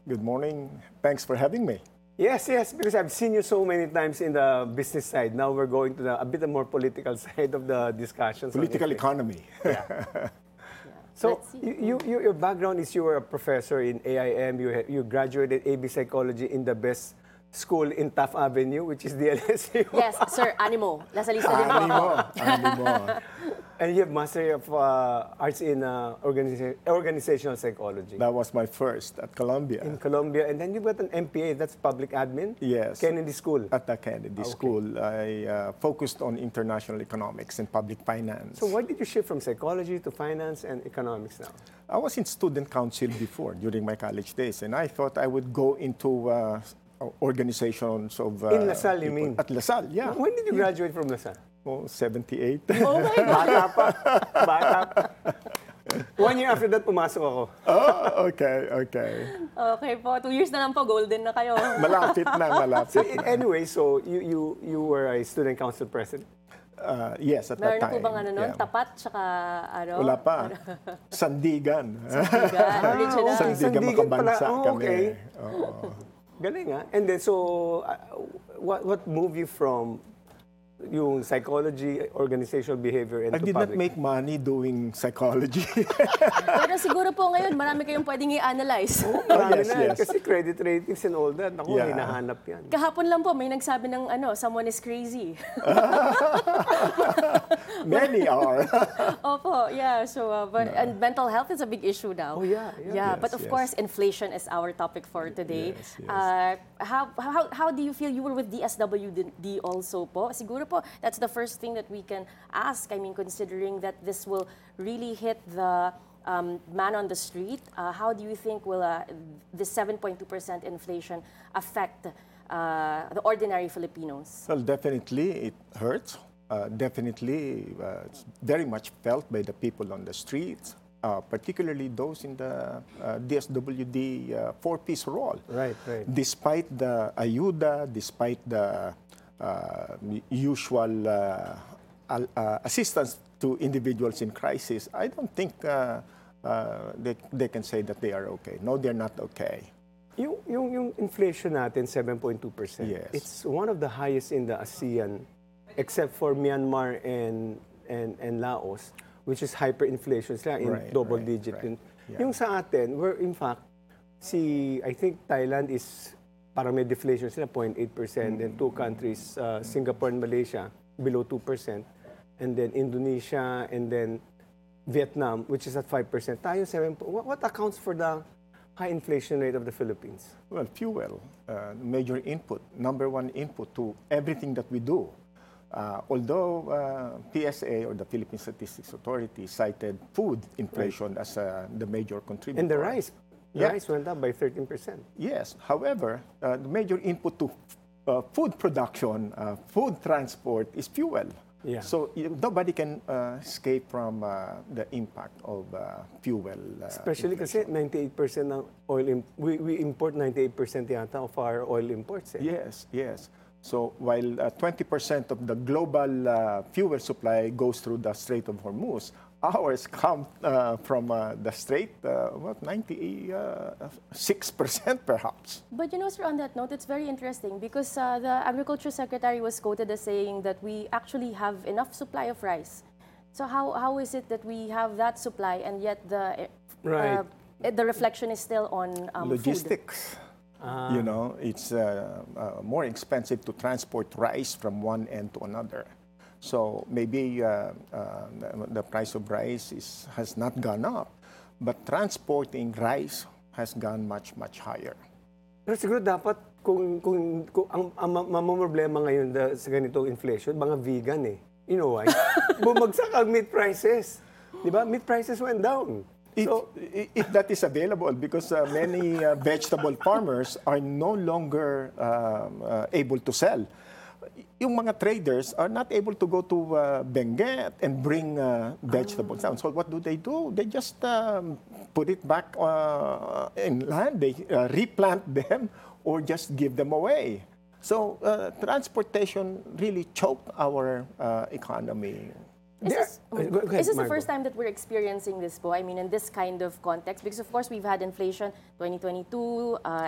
Good morning. Thanks for having me. Yes, yes, because I've seen you so many times in the business side. Now we're going to a bit more political side of the discussions. Political economy. So your background is you were a professor in AIM. You graduated AB Psychology in the best school in Taft Avenue, which is the LSU. Yes, sir, Animo. Nasa lista din po ako. Animo. And you have Master of Arts in Organizational Psychology. That was my first at Columbia. In Columbia. And then you got an MPA, that's Public Admin? Yes. Kennedy School. At the Kennedy School, I focused on international economics and public finance. So why did you shift from psychology to finance and economics now? I was in student council before, during my college days, and I thought I would go into organizations of... in LaSalle, you mean? At LaSalle, yeah. When did you graduate from LaSalle? Oh, 78. Oh my God. Bata pa. Bata pa. 1 year after that, pumasok ako. Oh, okay, okay. Okay po, 2 years na lang po, golden na kayo. Malapit na, malapit So, na. anyway, so you were a student council president? Yes, at Meron that na time. po bang ano nun? yeah. Tapat, tsaka ano? Wala pa. Sandigan. Sandigan, original. Sandigan Sandigan makabansa pala. Oh, kami. okay. Oo. Galing ah. And then, so, what moved you from yung psychology, organizational behavior, and I to did not public? make money doing psychology. Pero siguro po ngayon, marami kayong pwedeng i-analyze. Marami yes, na yan. yes. Kasi credit ratings and all that. Naku, Yeah. hinahanap yan. Kahapon lang po, may nagsabi ng someone is crazy. Many are. Opo, yeah. So, and mental health is a big issue now. Oh, yeah, yeah. Yes, But of yes. course, inflation is our topic for today. Yes, yes. How do you feel? You were with DSWD also po. Siguro po, that's the first thing that we can ask. I mean, considering that this will really hit the man on the street, how do you think will this 7.2% inflation affect the ordinary Filipinos? Well, definitely it hurts. Definitely it's very much felt by the people on the streets, particularly those in the DSWD four-piece role. Right, right. Despite the ayuda, despite the usual assistance to individuals in crisis, I don't think they can say that they are okay. No, they're not okay. Yung inflation natin, 7.2%. Yes. It's one of the highest in the ASEAN, except for Myanmar and Laos, which is hyperinflation sila in Right, double right, digit. right. Yeah. Yung sa atin, where in fact, I think Thailand is parang may deflation sila, 0.8%. Then two countries, Singapore and Malaysia, below 2%. And then Indonesia and then Vietnam, which is at 5%. Tayo 7%. What accounts for the high inflation rate of the Philippines? Well, fuel, major input, number one input to everything that we do. Although PSA, or the Philippine Statistics Authority, cited food inflation as the major contributor. And the rice. The Yeah. rice went up by 13%. Yes. However, the major input to food production, food transport is fuel. Yeah. So nobody can escape from the impact of fuel. Especially kasi 98% ng oil, we import 98% yata of our oil imports. Eh. Yes, yes. So while 20% of the global fuel supply goes through the Strait of Hormuz, ours come from the Strait, 96% perhaps. But you know, sir, on that note, it's very interesting because the Agriculture Secretary was quoted as saying that we actually have enough supply of rice. So how is it that we have that supply and yet the reflection is still on Logistics. food? You know, it's more expensive to transport rice from one end to another. So maybe the price of rice has not gone up, but transporting rice has gone much, much higher. Pero siguro dapat kung ang mamamroblema ngayon sa ganitong inflation, mga vegan eh. You know why? Bumagsak ang meat prices. Di ba? Meat prices went down. If that is available, because many vegetable farmers are no longer able to sell. Yung mga traders are not able to go to Benguet and bring vegetables down. So what do? They just put it back in land. They replant them or just give them away. So transportation really choked our economy. Is this the Margo. first time that we're experiencing this po? I mean, in this kind of context? Because of course, we've had inflation 2022,